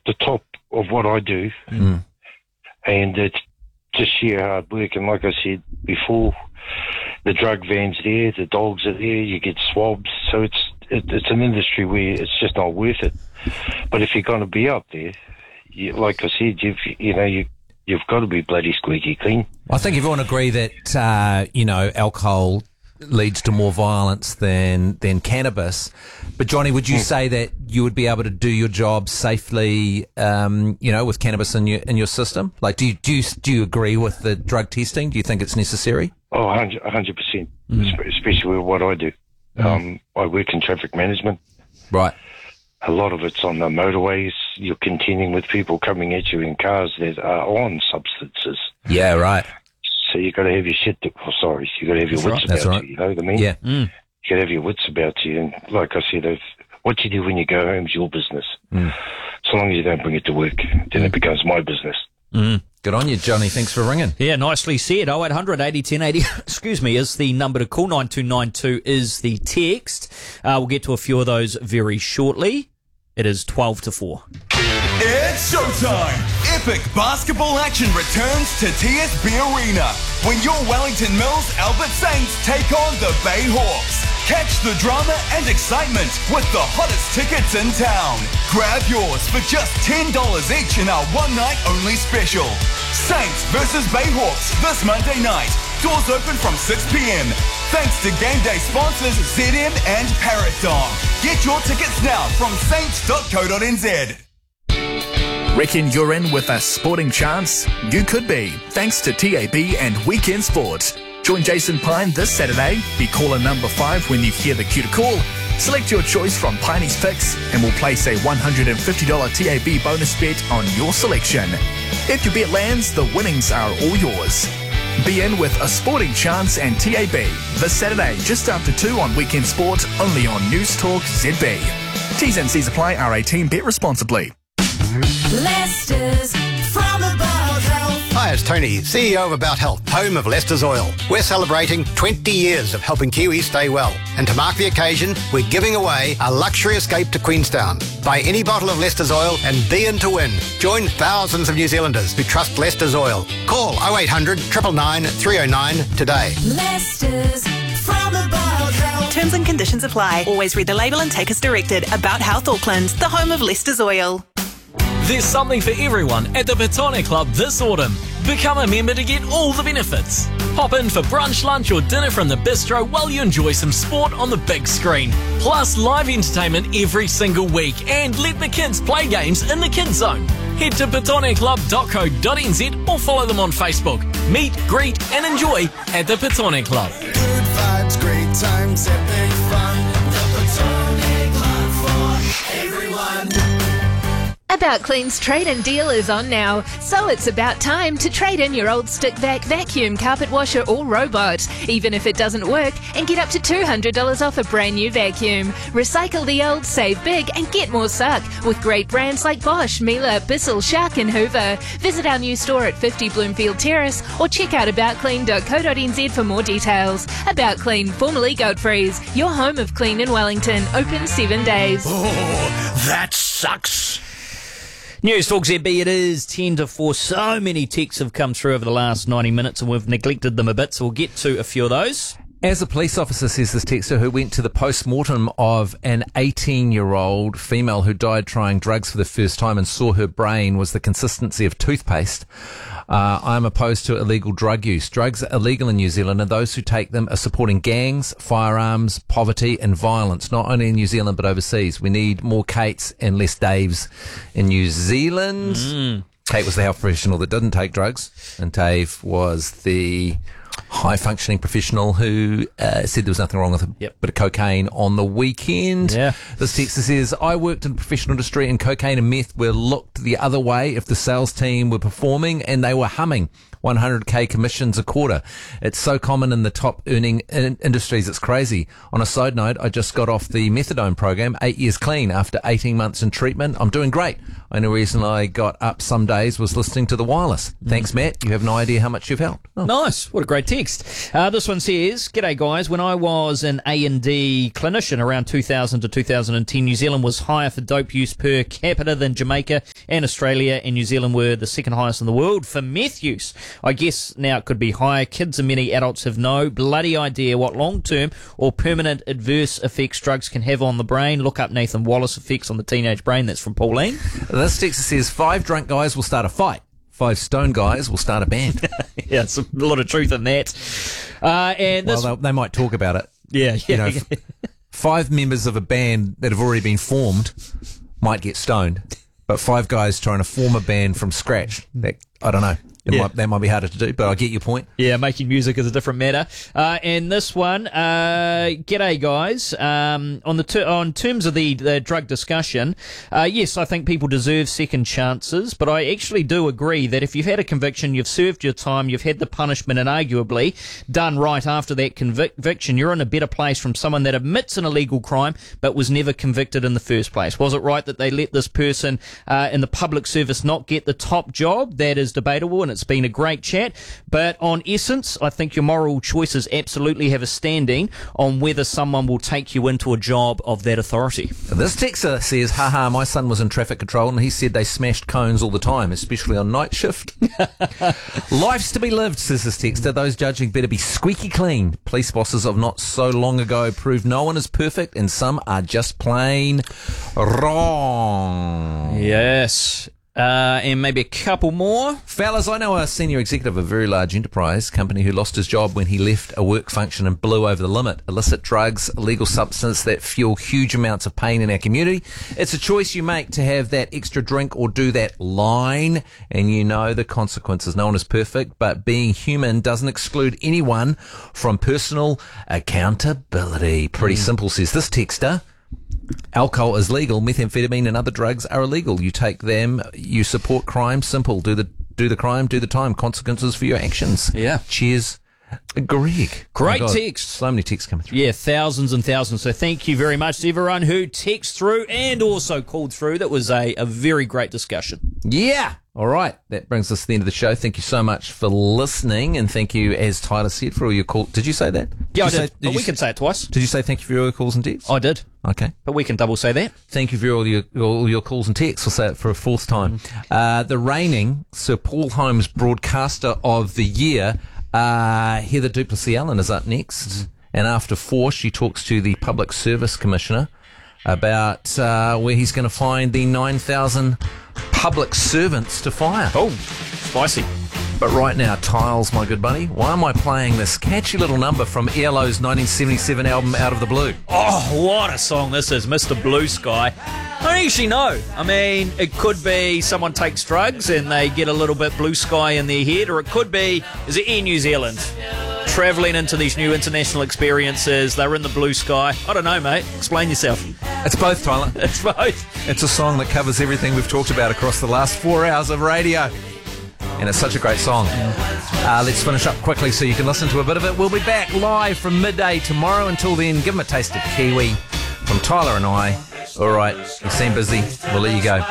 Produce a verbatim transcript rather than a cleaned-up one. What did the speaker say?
the top of what I do, Mm. and it's just sheer hard work. And like I said before, the drug van's there, the dogs are there, you get swabs, so it's it, it's an industry where it's just not worth it. But if you're going to be up there, you, like I said, you've you know you you've got to be bloody squeaky clean. I think everyone agree that uh, you know alcohol leads to more violence than than cannabis. But Johnny, would you mm. say that you would be able to do your job safely, um, you know, with cannabis in your in your system? Like, do you do you, do you agree with the drug testing? Do you think it's necessary? Oh, one hundred percent, especially with what I do. Mm. Um, I work in traffic management. Right. A lot of it's on the motorways. You're contending with people coming at you in cars that are on substances. Yeah, right. So you got to have your shit. To, oh, sorry, you got to have your That's wits right. about That's right. you. You know what I mean? Yeah. Mm. You got to have your wits about you. And like I said, if, what you do when you go home is your business. Mm. So long as you don't bring it to work, then mm. it becomes my business. Mm. Good on you, Johnny. Thanks for ringing. Yeah, nicely said. oh eight hundred eighty ten eighty, excuse me, is the number to call. nine two nine two is the text. Uh, we'll get to a few of those very shortly. It is twelve to four. It's showtime! Epic basketball action returns to T S B Arena when your Wellington Mills Albert Saints take on the Bay Hawks. Catch the drama and excitement with the hottest tickets in town. Grab yours for just ten dollars each in our one-night-only special. Saints versus Bay Hawks this Monday night. Doors open from six p.m. Thanks to game day sponsors Z M and Parrot Dog. Get your tickets now from saints dot co dot n z. Reckon you're in with a sporting chance? You could be, thanks to T A B and Weekend Sport. Join Jason Pine this Saturday. Be caller number five when you hear the cue to call. Select your choice from Piney's Picks and we'll place a one hundred fifty dollars T A B bonus bet on your selection. If your bet lands, the winnings are all yours. Be in with a sporting chance and T A B this Saturday just after two on Weekend Sport, only on News Talk Z B. T's and C's apply. R eighteen. Bet responsibly. Leicester's from About Health. Hi, it's Tony, C E O of About Health, home of Leicester's Oil. We're celebrating twenty years of helping Kiwis stay well. And to mark the occasion, we're giving away a luxury escape to Queenstown. Buy any bottle of Leicester's Oil and be in to win. Join thousands of New Zealanders who trust Leicester's Oil. Call oh eight hundred, nine nine nine, three oh nine today. Leicester's from About Health. Terms and conditions apply. Always read the label and take as directed. About Health Auckland, the home of Leicester's Oil. There's something for everyone at the Petone Club this autumn. Become a member to get all the benefits. Pop in for brunch, lunch or dinner from the bistro while you enjoy some sport on the big screen. Plus live entertainment every single week and let the kids play games in the kids zone. Head to petone club dot co dot n z or follow them on Facebook. Meet, greet and enjoy at the Petone Club. Good vibes, great times, epic fun. The Petone Club for everyone. About Clean's trade-in deal is on now, so it's about time to trade in your old stick vac vacuum, carpet washer or robot, even if it doesn't work, and get up to two hundred dollars off a brand new vacuum. Recycle the old, save big and get more suck with great brands like Bosch, Miele, Bissell, Shark and Hoover. Visit our new store at fifty Bloomfield Terrace or check out about clean dot co dot n z for more details. About Clean, formerly Godfrey's, your home of clean in Wellington, open seven days. Oh, that sucks. News Talk Z B, it is ten to four. So many texts have come through over the last ninety minutes and we've neglected them a bit, so we'll get to a few of those. As a police officer, says this texter, who went to the post-mortem of an eighteen-year-old female who died trying drugs for the first time and saw her brain was the consistency of toothpaste. Uh, I'm opposed to illegal drug use. Drugs are illegal in New Zealand and those who take them are supporting gangs, firearms, poverty and violence, not only in New Zealand but overseas. We need more Kates and less Daves in New Zealand. Mm. Kate was the health professional that didn't take drugs and Dave was the high-functioning professional who uh, said there was nothing wrong with a yep. bit of cocaine on the weekend. Yeah. This texter says, I worked in the professional industry and cocaine and meth were looked the other way if the sales team were performing and they were humming one hundred K commissions a quarter. It's so common in the top earning in- industries, it's crazy. On a side note, I just got off the methadone program, eight years clean after eighteen months in treatment. I'm doing great. Only reason I got up some days was listening to the wireless. Mm. Thanks, Matt. You have no idea how much you've helped. Oh. Nice. What a great text. text. Uh, this one says, "G'day guys, when I was an A and D clinician around two thousand to two thousand ten, New Zealand was higher for dope use per capita than Jamaica and Australia, and New Zealand were the second highest in the world for meth use. I guess now it could be higher. Kids and many adults have no bloody idea what long-term or permanent adverse effects drugs can have on the brain. Look up Nathan Wallace effects on the teenage brain." That's from Pauline. This text says, five drunk guys will start a fight. Five stone guys will start a band. Yeah, there's a lot of truth in that. Uh, and this, Well, they, they might talk about it. yeah, You yeah, know, yeah. f- five members of a band that have already been formed might get stoned, but five guys trying to form a band from scratch, that, I don't know. It Yeah. might, that might be harder to do, but I get your point. Yeah, making music is a different matter. Uh, and this one, uh, g'day guys. Um, on the ter- on terms of the, the drug discussion, uh, yes, I think people deserve second chances, but I actually do agree that if you've had a conviction, you've served your time, you've had the punishment, and arguably done right after that convic- conviction, you're in a better place from someone that admits an illegal crime but was never convicted in the first place. Was it right that they let this person uh, in the public service not get the top job? That is debatable, and it's been a great chat, but on essence, I think your moral choices absolutely have a standing on whether someone will take you into a job of that authority. This texter says, haha, my son was in traffic control and he said they smashed cones all the time, especially on night shift. Life's to be lived, says this texter. Those judging better be squeaky clean. Police bosses of not so long ago proved no one is perfect and some are just plain wrong. Yes. Uh, and maybe a couple more. Fellas, I know a senior executive of a very large enterprise company who lost his job when he left a work function and blew over the limit. Illicit drugs, illegal substance that fuel huge amounts of pain in our community. It's a choice you make to have that extra drink or do that line, and you know the consequences. No one is perfect, but being human doesn't exclude anyone from personal accountability. Pretty simple, says this texter. Alcohol is legal, methamphetamine and other drugs are illegal. You take them, you support crime. Simple. Do the do the crime, do the time. Consequences for your actions. Yeah. Cheers, Greg. Great Oh my God, text. So many texts coming through. Yeah, thousands and thousands. So thank you very much to everyone who texted through and also called through. That was a, a very great discussion. Yeah. All right. That brings us to the end of the show. Thank you so much for listening, and thank you, as Tyler said, for all your calls. Did you say that? Yeah, I you did. Say, but you we can say it twice. Did you say thank you for your calls and texts? I did. Okay. But we can double say that. Thank you for all your all your calls and texts. I'll say it for a fourth time. Uh, the reigning Sir Paul Holmes Broadcaster of the Year, uh, Heather Duplessis Allen, is up next. And after four, she talks to the Public Service Commissioner about uh, where he's going to find the nine thousand public servants to fire. Oh, spicy. But right now, Tiles, my good buddy, why am I playing this catchy little number from E L O's nineteen seventy-seven album Out of the Blue? Oh, what a song this is, Mister Blue Sky. I don't actually know. I mean, it could be someone takes drugs and they get a little bit blue sky in their head, or it could be, is it Air New Zealand? Travelling into these new international experiences, they're in the blue sky. I don't know, mate. Explain yourself. It's both, Tyler. It's both. It's a song that covers everything we've talked about across the last four hours of radio. And it's such a great song. Uh, let's finish up quickly so you can listen to a bit of it. We'll be back live from midday tomorrow. Until then, give them a taste of Kiwi from Tyler and I. All right, you seem busy. We'll let you go.